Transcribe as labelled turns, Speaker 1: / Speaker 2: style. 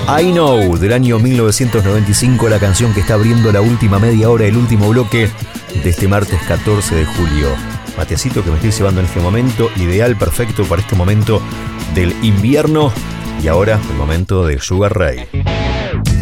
Speaker 1: I Know, del año 1995, la canción que está abriendo la última media hora, el último bloque de este martes 14 de julio. Matecito que me estoy llevando en este momento, ideal, perfecto para este momento del invierno. Y ahora el momento de Sugar Ray.